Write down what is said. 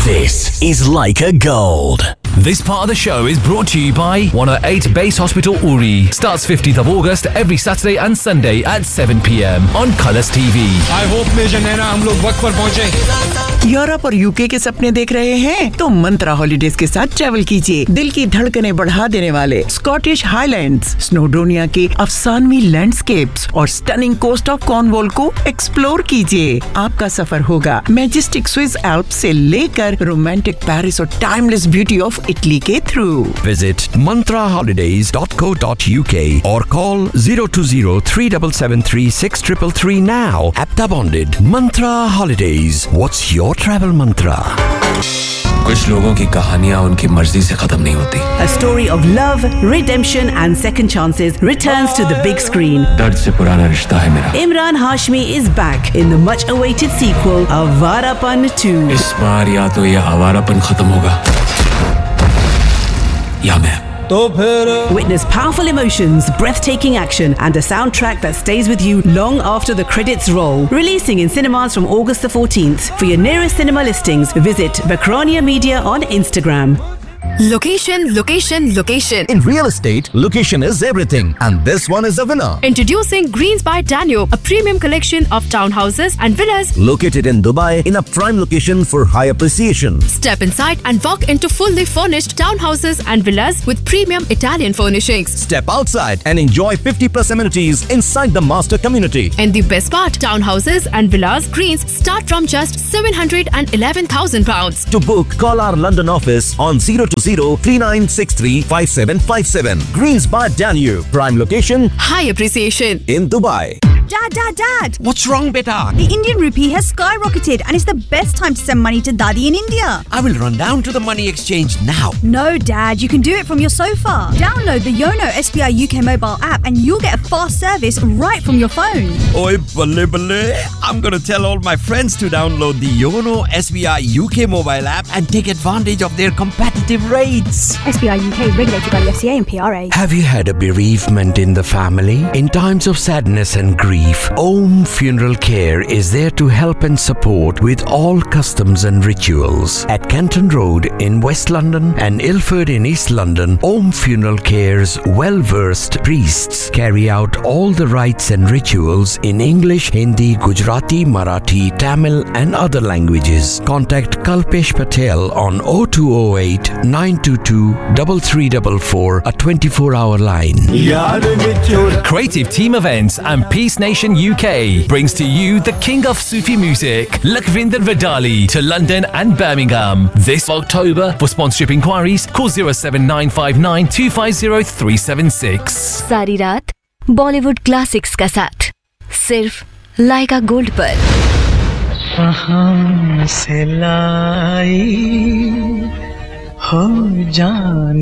This is Leica Gold. This part of the show is brought to you by 108 Base Hospital Uri. Starts 15th of August every Saturday and Sunday at 7 p.m. on Colours TV. I hope major नैना हम लोग वक्त पर पहुंचे। Europe और UK के सपने देख रहे हैं तो मंत्रा हॉलीडेज के साथ ट्रैवल कीजिए। दिल की धड़कनें बढ़ा देने वाले स्कॉटिश हाईलैंड्स, स्नोडोनिया के अफसानवी लैंडस्केप्स और स्टनिंग कोस्ट ऑफ कॉर्नवॉल को एक्सप्लोर कीजिए। आपका सफर होगा मैजेस्टिक स्विस एल्प्स से लेकर रोमांटिक पेरिस और टाइमलेस ब्यूटी ऑफ इटली के through. Visit mantraholidays.co.uk or call 020-3773-6333 now. Apta bonded. Mantra Holidays. What's your travel mantra? कुछ लोगों की कहानियां उनकी मर्जी से खत्म नहीं होती। A story of love, redemption and second chances returns to the big screen. दर्द से पुराना रिश्ता है मेरा। Imran Hashmi is back in the much-awaited sequel Avarapan 2. इस बार या तो ये आवारापन खत्म होगा या मैं। तो फिर Witness powerful emotions, breathtaking action and a soundtrack that stays with you long after the credits roll. Releasing in cinemas from August the 14th. For your nearest cinema listings, visit Bakrania Media on Instagram. Location, location, location. In real estate, location is everything, and this one is a winner. Introducing Greens by Danube, a premium collection of townhouses and villas. Located in Dubai, in a prime location for high appreciation. Step inside and walk into fully furnished townhouses and villas with premium Italian furnishings. Step outside and enjoy 50+ amenities inside the master community. And the best part, townhouses and villas Greens start from just £711,000. To book, call our London office on 020-3963-5757. Greens by Danube, prime location, High appreciation. in Dubai. Dad. What's wrong, beta? The Indian rupee has skyrocketed and it's the best time to send money to Daddy in India. I will run down to the money exchange now. No, Dad, you can do it from your sofa. Download the Yono SBI UK mobile app and you'll get a fast service right from your phone. Oi, balle. I'm gonna tell all my friends to download the Yono SBI UK mobile app and take advantage of their competitive rates. SBI UK is regulated by the FCA and PRA. Have you had a bereavement in the family? In times of sadness and grief, Om Funeral Care is there to help and support with all customs and rituals. At Canton Road in West London and Ilford in East London, Om Funeral Care's well-versed priests carry out all the rites and rituals in English, Hindi, Gujarati, Marathi, Tamil and other languages. Contact Kalpesh Patel on 0208 922 3344, a 24-hour line. Creative Team Events and Peace Nation UK brings to you the king of Sufi music, Lakhvinder Vidali, to London and Birmingham this October. For sponsorship inquiries, call 07959 250 376. सारी रात Bollywood classics का साथ सिर्फ लाइका gold पर। से लाई हो जान